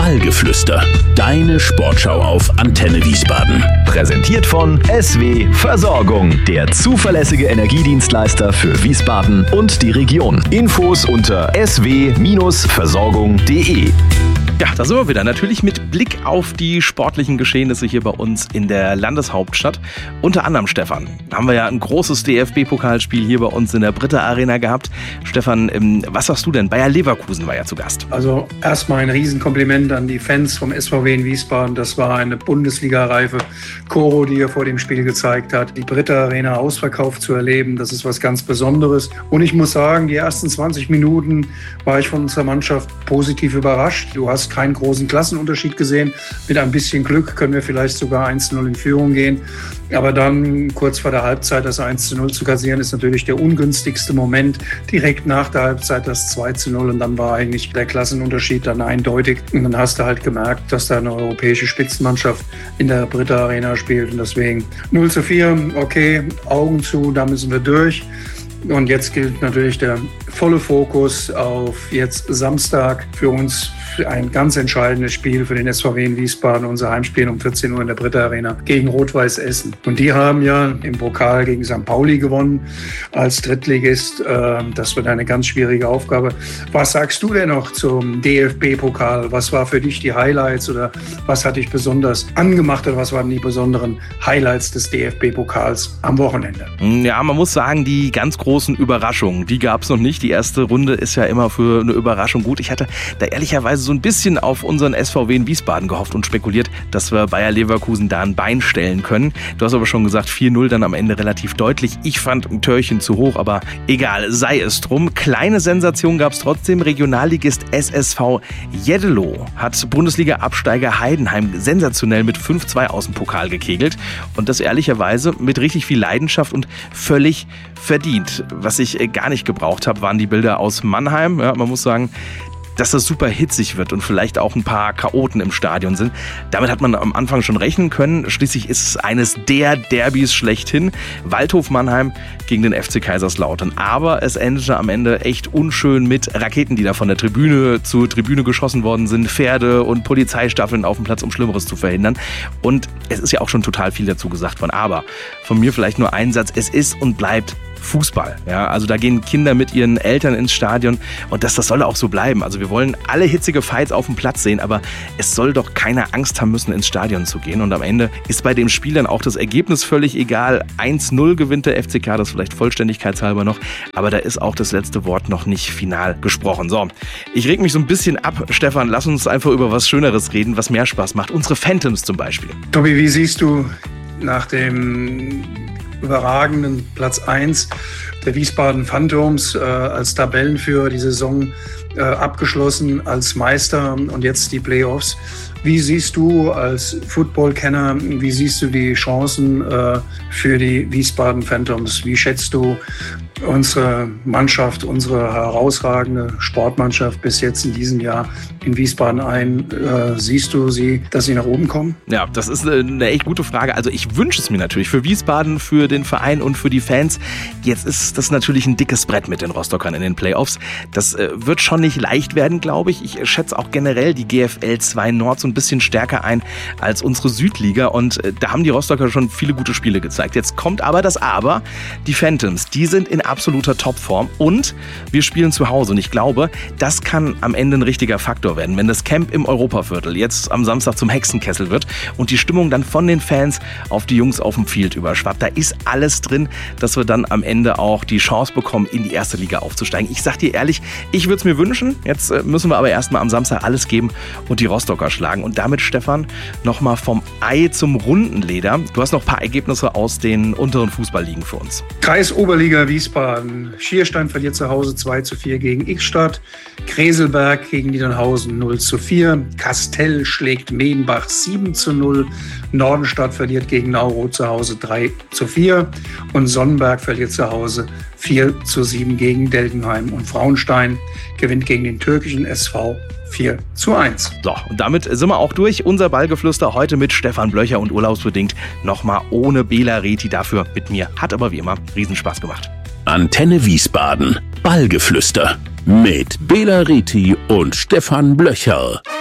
Ballgeflüster, deine Sportschau auf Antenne Wiesbaden. Präsentiert von SW Versorgung, der zuverlässige Energiedienstleister für Wiesbaden und die Region. Infos unter sw-versorgung.de. Ja, da sind wir wieder. Natürlich mit Blick auf die sportlichen Geschehnisse hier bei uns in der Landeshauptstadt. Unter anderem, Stefan, haben wir ja ein großes DFB-Pokalspiel hier bei uns in der Britta Arena gehabt. Stefan, was sagst du denn? Bayer Leverkusen war ja zu Gast. Also erstmal ein Riesenkompliment an die Fans vom SVW in Wiesbaden. Das war eine Bundesliga-reife Choro, die er vor dem Spiel gezeigt hat. Die Britta Arena ausverkauft zu erleben, das ist was ganz Besonderes. Und ich muss sagen, die ersten 20 Minuten war ich von unserer Mannschaft positiv überrascht. Du hast keinen großen Klassenunterschied gesehen. Mit ein bisschen Glück können wir vielleicht sogar 1-0 in Führung gehen. Aber dann kurz vor der Halbzeit das 1-0 zu kassieren, ist natürlich der ungünstigste Moment. Direkt nach der Halbzeit das 2-0 und dann war eigentlich der Klassenunterschied dann eindeutig. Und dann hast du halt gemerkt, dass da eine europäische Spitzenmannschaft in der Britta Arena spielt. Und deswegen 0-4, okay, Augen zu, da müssen wir durch. Und jetzt gilt natürlich der volle Fokus auf jetzt Samstag für uns ein ganz entscheidendes Spiel für den SVW in Wiesbaden, unser Heimspiel um 14 Uhr in der Britta Arena gegen Rot-Weiß Essen. Und die haben ja im Pokal gegen St. Pauli gewonnen als Drittligist. Das wird eine ganz schwierige Aufgabe. Was sagst du denn noch zum DFB-Pokal? Was war für dich die Highlights oder was hat dich besonders angemacht oder was waren die besonderen Highlights des DFB-Pokals am Wochenende? Ja, man muss sagen, die ganz großen Überraschungen, die gab es noch nicht. Die erste Runde ist ja immer für eine Überraschung gut. Ich hatte da ehrlicherweise so ein bisschen auf unseren SVW in Wiesbaden gehofft und spekuliert, dass wir Bayer Leverkusen da ein Bein stellen können. Du hast aber schon gesagt, 4-0 dann am Ende relativ deutlich. Ich fand ein Törchen zu hoch, aber egal, sei es drum. Kleine Sensation gab es trotzdem. Regionalligist SSV Jeddelo hat Bundesliga-Absteiger Heidenheim sensationell mit 5-2 aus dem Pokal gekegelt. Und das ehrlicherweise mit richtig viel Leidenschaft und völlig verdient. Was ich gar nicht gebraucht habe, waren die Bilder aus Mannheim. Ja, man muss sagen, dass das super hitzig wird und vielleicht auch ein paar Chaoten im Stadion sind. Damit hat man am Anfang schon rechnen können. Schließlich ist es eines der Derbys schlechthin. Waldhof Mannheim gegen den FC Kaiserslautern. Aber es endete am Ende echt unschön mit Raketen, die da von der Tribüne zur Tribüne geschossen worden sind, Pferde und Polizeistaffeln auf dem Platz, um Schlimmeres zu verhindern. Und es ist ja auch schon total viel dazu gesagt worden. Aber von mir vielleicht nur ein Satz. Es ist und bleibt Fußball. Ja, also da gehen Kinder mit ihren Eltern ins Stadion und das soll auch so bleiben. Also wir wollen alle hitzige Fights auf dem Platz sehen, aber es soll doch keiner Angst haben müssen, ins Stadion zu gehen. Und am Ende ist bei dem Spiel dann auch das Ergebnis völlig egal. 1-0 gewinnt der FCK, das vielleicht vollständigkeitshalber noch, aber da ist auch das letzte Wort noch nicht final gesprochen. So, ich reg mich so ein bisschen ab. Stefan, lass uns einfach über was Schöneres reden, was mehr Spaß macht. Unsere Phantoms zum Beispiel. Tobi, wie siehst du nach dem überragenden Platz 1 der Wiesbaden Phantoms als Tabellenführer die Saison abgeschlossen als Meister und jetzt die Playoffs. Wie siehst du als Football-Kenner, wie siehst du die Chancen für die Wiesbaden Phantoms? Wie schätzt du unsere Mannschaft, unsere herausragende Sportmannschaft bis jetzt in diesem Jahr in Wiesbaden ein? Siehst du sie, dass sie nach oben kommen? Ja, das ist eine echt gute Frage. Also ich wünsche es mir natürlich für Wiesbaden, für den Verein und für die Fans. Jetzt ist das natürlich ein dickes Brett mit den Rostockern in den Playoffs. Das wird schon nicht leicht werden, glaube ich. Ich schätze auch generell die GFL 2 Nord so ein bisschen stärker ein als unsere Südliga. Und da haben die Rostocker schon viele gute Spiele gezeigt. Jetzt kommt aber das Aber. Die Phantoms, die sind in absoluter Topform und wir spielen zu Hause. Und ich glaube, das kann am Ende ein richtiger Faktor werden, wenn das Camp im Europaviertel jetzt am Samstag zum Hexenkessel wird und die Stimmung dann von den Fans auf die Jungs auf dem Field überschwappt. Da ist alles drin, dass wir dann am Ende auch die Chance bekommen, in die erste Liga aufzusteigen. Ich sag dir ehrlich, ich würde es mir wünschen. Jetzt müssen wir aber erstmal am Samstag alles geben und die Rostocker schlagen. Und damit, Stefan, nochmal vom Ei zum Rundenleder. Du hast noch ein paar Ergebnisse aus den unteren Fußballligen für uns. Kreis Oberliga Wiesbaden. Schierstein verliert zu Hause 2-4 gegen X-Stadt. Kreselberg gegen Niedernhausen 0-4. Kastell schlägt Medenbach 7-0. Nordenstadt verliert gegen Nauroth zu Hause 3-4. Und Sonnenberg verliert zu Hause 4-7 gegen Deldenheim. Und Frauenstein gewinnt gegen den türkischen SV 4-1. So, und damit sind wir auch durch. Unser Ballgeflüster heute mit Stefan Blöcher und urlaubsbedingt nochmal ohne Bela Reti. Dafür mit mir. Hat aber wie immer Riesenspaß gemacht. Antenne Wiesbaden. Ballgeflüster. Mit Bela Reti und Stefan Blöcher.